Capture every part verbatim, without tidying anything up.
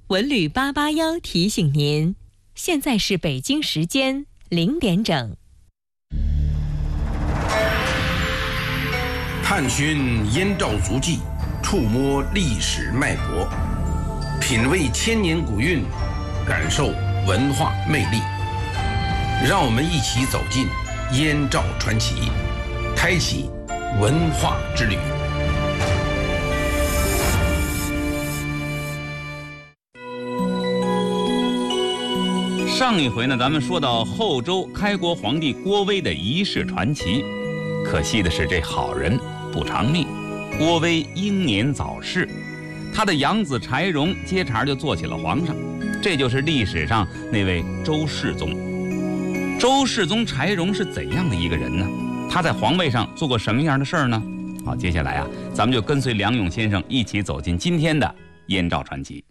文旅八八幺提醒您，现在是北京时间零点整。 探寻燕赵足迹，触摸历史脉搏，品味千年古韵，感受文化魅力。让我们一起走进燕赵传奇，开启文化之旅。 上一回呢，咱们说到后周开国皇帝郭威的一世传奇，可惜的是这好人不长命，郭威英年早逝，他的养子柴荣接茬就做起了皇上，这就是历史上那位周世宗。周世宗柴荣是怎样的一个人呢？他在皇位上做过什么样的事儿呢？好，接下来啊，咱们就跟随梁勇先生一起走进今天的燕赵传奇。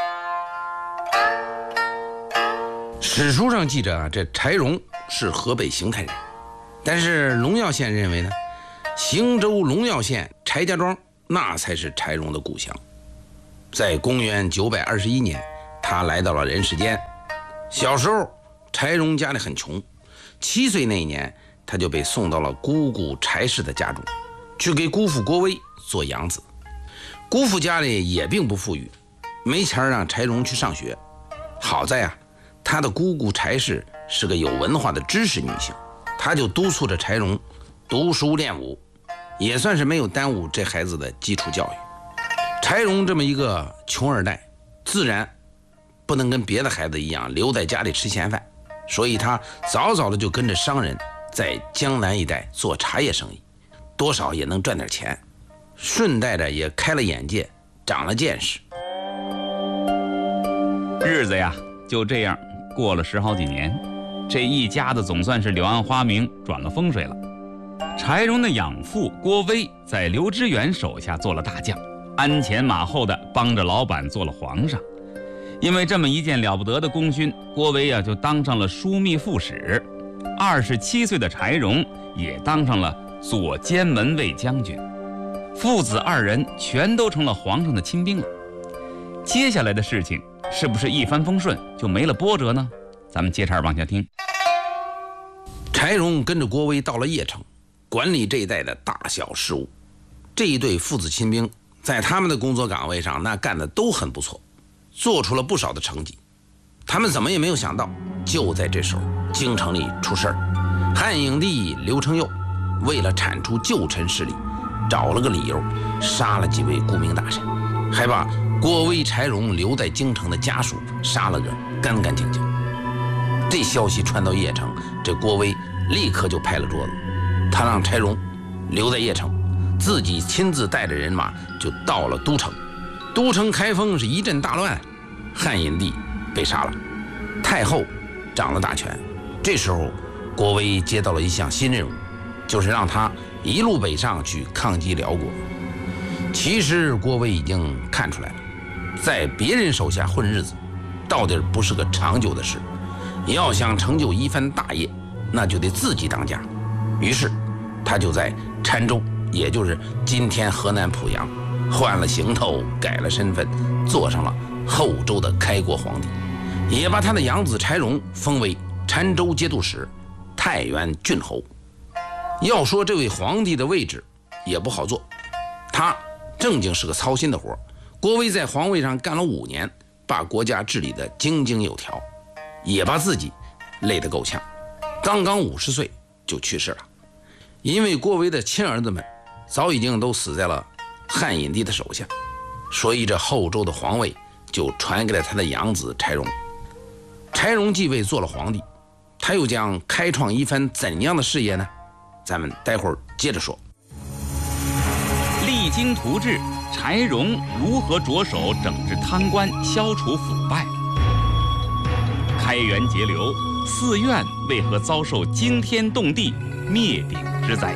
史书上记着啊，这柴荣是河北邢台人，但是龙耀县认为呢，邢州龙耀县柴家庄那才是柴荣的故乡。在公元九百二十一年，他来到了人世间。小时候，柴荣家里很穷，七岁那一年，他就被送到了姑姑柴氏的家中，去给姑父郭威做养子。姑父家里也并不富裕，没钱让柴荣去上学。好在啊，他的姑姑柴氏是个有文化的知识女性，她就督促着柴荣读书练武，也算是没有耽误这孩子的基础教育。柴荣这么一个穷二代，自然不能跟别的孩子一样留在家里吃闲饭，所以他早早的就跟着商人在江南一带做茶叶生意，多少也能赚点钱，顺带着也开了眼界，长了见识。 日子呀就这样过了十好几年，这一家子总算是柳暗花明，转了风水了。柴荣的养父郭威在刘知远手下做了大将，鞍前马后的帮着老板做了皇上。因为这么一件了不得的功勋，郭威啊就当上了枢密副使。二十七岁的柴荣也当上了左监门卫将军，父子二人全都成了皇上的亲兵了。接下来的事情是不是一帆风顺就没了波折呢？咱们接茬往下听。 柴荣跟着郭威到了邺城，管理这一带的大小事务。这一对父子亲兵在他们的工作岗位上那干得都很不错，做出了不少的成绩。他们怎么也没有想到，就在这时候京城里出事儿。汉影帝刘承佑为了铲除旧臣势力，找了个理由杀了几位顾命大臣，还把郭威、柴荣留在京城的家属杀了个干干净净。这消息传到邺城，这郭威立刻就拍了桌子，他让柴荣留在邺城，自己亲自带着人马就到了都城。都城开封是一阵大乱，汉隐帝被杀了，太后掌了大权。这时候郭威接到了一项新任务，就是让他一路北上去抗击辽国。其实郭威已经看出来了，在别人手下混日子到底不是个长久的事，要想成就一番大业，那就得自己当家。于是他就在澶州，也就是今天河南濮阳，换了行头，改了身份，做上了后周的开国皇帝，也把他的养子柴荣封为澶州节度使、太原郡侯。要说这位皇帝的位置也不好做，他正经是个操心的活。郭威在皇位上干了五年，把国家治理得井井有条，也把自己累得够呛，刚刚五十岁就去世了。因为郭威的亲儿子们早已经都死在了汉隐帝的手下，所以这后周的皇位就传给了他的养子柴荣。柴荣继位做了皇帝，他又将开创一番怎样的事业呢？咱们待会儿接着说。 励精图治，柴荣如何着手整治贪官，消除腐败？开源节流，寺院为何遭受惊天动地、灭顶之灾？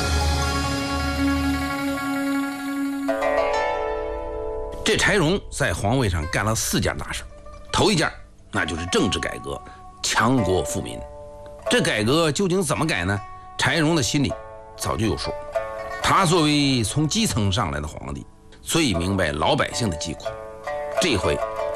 这柴荣在皇位上干了四件大事，头一件那就是政治改革，强国富民。这改革究竟怎么改呢？柴荣的心里早就有数，他作为从基层上来的皇帝，最明白老百姓的疾苦。这回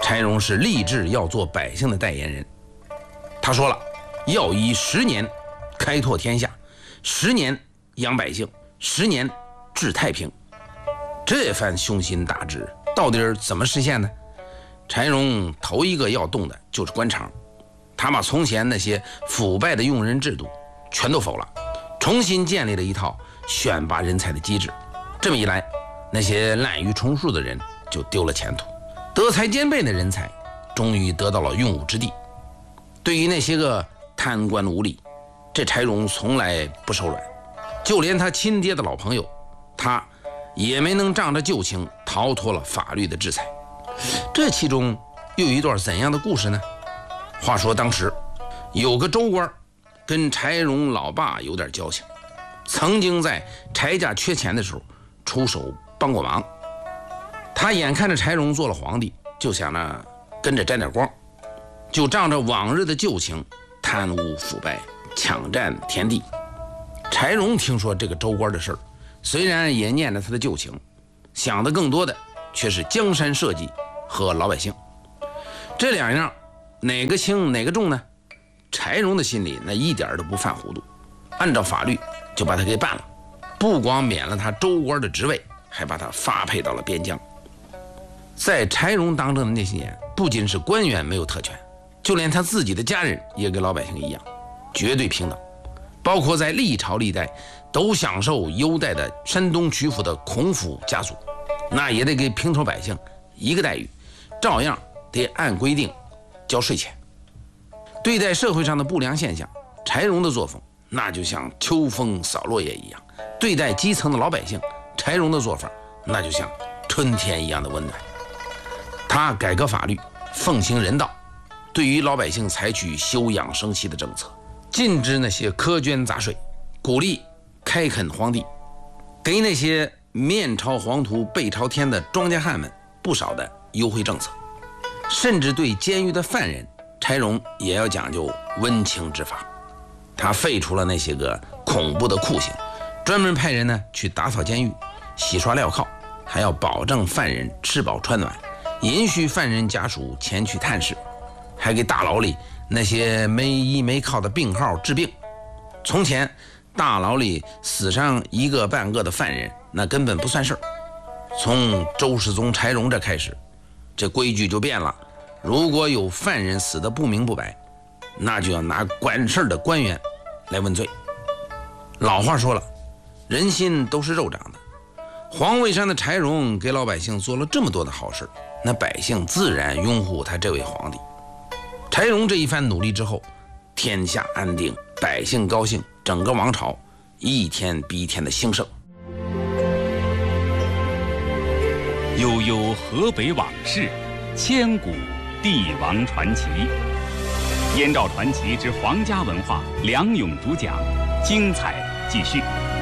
柴荣是立志要做百姓的代言人。他说了，要以十年开拓天下，十年养百姓，十年治太平。这番雄心大志到底怎么实现呢？柴荣头一个要动的就是官场，他把从前那些腐败的用人制度全都否了，重新建立了一套选拔人才的机制。这么一来，那些滥竽充数的人就丢了前途，德才兼备的人才终于得到了用武之地。对于那些个贪官污吏，这柴荣从来不手软，就连他亲爹的老朋友，他也没能仗着旧情逃脱了法律的制裁。这其中又有一段怎样的故事呢？话说当时有个州官跟柴荣老爸有点交情，曾经在柴家缺钱的时候出手帮过忙。他眼看着柴荣做了皇帝，就想着跟着沾点光，就仗着往日的旧情贪污腐败，抢占田地。柴荣听说这个州官的事儿，虽然也念着他的旧情，想的更多的却是江山社稷和老百姓。这两样哪个轻哪个重呢？柴荣的心里那一点都不犯糊涂，按照法律就把他给办了，不光免了他州官的职位，还把他发配到了边疆。在柴荣当政的那些年，不仅是官员没有特权，就连他自己的家人也跟老百姓一样，绝对平等。包括在历朝历代都享受优待的山东曲阜的孔府家族，那也得给平头百姓一个待遇，照样得按规定交税钱。对待社会上的不良现象，柴荣的作风那就像秋风扫落叶一样；对待基层的老百姓，柴荣的做法那就像春天一样的温暖。他改革法律，奉行人道，对于老百姓采取休养生息的政策，禁止那些苛捐杂税，鼓励开垦荒地，给那些面朝黄土背朝天的庄稼汉们不少的优惠政策。甚至对监狱的犯人，柴荣也要讲究温情执法。他废除了那些个恐怖的酷刑，专门派人呢去打扫监狱，洗刷镣铐，还要保证犯人吃饱穿暖，允许犯人家属前去探视，还给大牢里那些没依没靠的病号治病。从前大牢里死上一个半个的犯人，那根本不算事儿。从周世宗柴荣这开始，这规矩就变了。如果有犯人死得不明不白，那就要拿管事的官员来问罪。老话说了，人心都是肉长的。皇位上的柴荣给老百姓做了这么多的好事，那百姓自然拥护他这位皇帝。柴荣这一番努力之后，天下安定，百姓高兴，整个王朝一天比一天的兴盛。 悠悠河北往事，千古帝王传奇。燕赵传奇之皇家文化，梁勇主讲，精彩继续。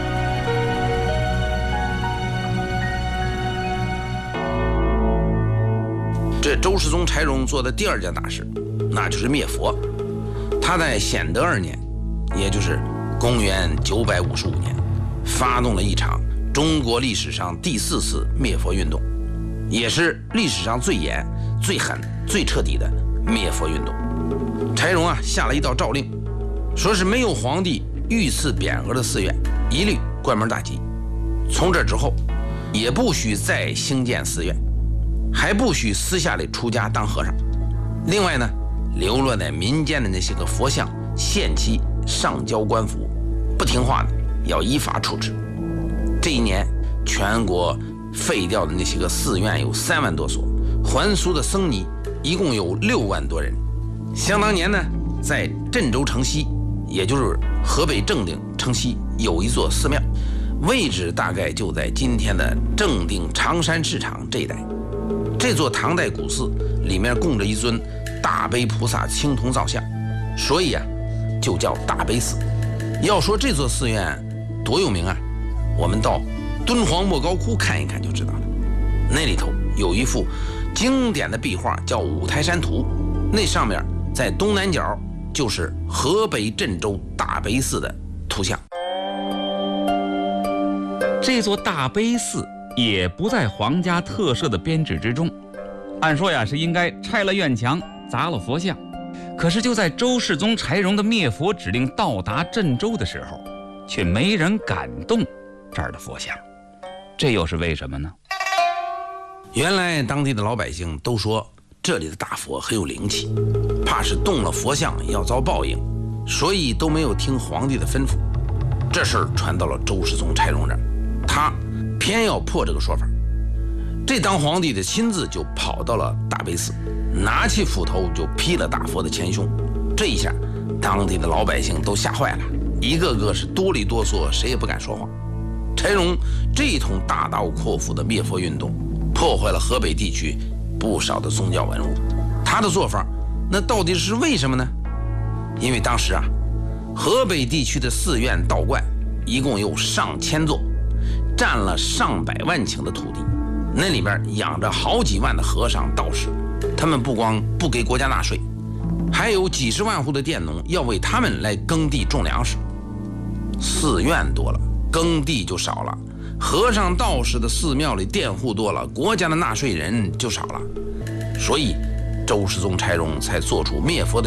这周世宗柴荣做的第二件大事，那就是灭佛。他在显德二年，也就是公元九百五十五年，发动了一场中国历史上第四次灭佛运动，也是历史上最严、最狠、最彻底的灭佛运动。柴荣啊，下了一道诏令，说是没有皇帝御赐匾额的寺院，一律关门大吉。从这之后，也不许再兴建寺院，还不许私下里出家当和尚。另外呢，流落在民间的那些个佛像，限期上交官府，不听话的要依法处置。这一年，全国废掉的那些个寺院有三万多所，还俗的僧尼一共有六万多人。想当年呢，在郑州城西，也就是河北正定城西，有一座寺庙，位置大概就在今天的正定长山市场这一带。这座唐代古寺里面供着一尊大悲菩萨青铜造像，所以啊，就叫大悲寺。要说这座寺院多有名啊，我们到敦煌莫高窟看一看就知道了。那里头有一幅经典的壁画，叫《五台山图》，那上面在东南角就是河北郑州大悲寺的图像。 这座大悲寺也不在皇家特赦的编制之中， 按说呀是应该拆了院墙，砸了佛像。可是就在周世宗柴荣的灭佛指令到达镇州的时候，却没人敢动这儿的佛像，这又是为什么呢？ 原来当地的老百姓都说这里的大佛很有灵气，怕是动了佛像要遭报应，所以都没有听皇帝的吩咐。这事儿传到了周世宗柴荣这儿，他偏要破这个说法。这当皇帝的亲自就跑到了大悲寺，拿起斧头就劈了大佛的前胸。这一下当地的老百姓都吓坏了，一个个是哆里哆嗦，谁也不敢说话。柴荣这通大刀阔斧的灭佛运动破坏了河北地区不少的宗教文物，他的做法那到底是为什么呢？因为当时啊，河北地区的寺院道观一共有上千座，占了上百万顷的土地，那里面养着好几万的和尚道士，他们不光不给国家纳税，还有几十万户的佃农要为他们来耕地种粮食。寺院多了，耕地就少了，和尚道士的寺庙里佃户多了，国家的纳税人就少了，所以周世宗柴荣才做出灭佛的